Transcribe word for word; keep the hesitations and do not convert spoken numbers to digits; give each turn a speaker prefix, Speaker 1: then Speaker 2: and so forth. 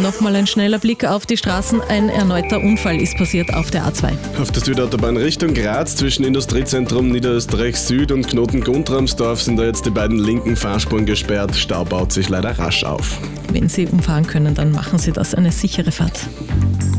Speaker 1: Nochmal ein schneller Blick auf die Straßen. Ein erneuter Unfall ist passiert auf der A zwei.
Speaker 2: Auf der Südautobahn Richtung Graz zwischen Industriezentrum Niederösterreich Süd und Knoten Guntramsdorf sind da jetzt die beiden linken Fahrspuren gesperrt. Stau baut sich leider rasch auf.
Speaker 1: Wenn Sie umfahren können, dann machen Sie das. Eine sichere Fahrt.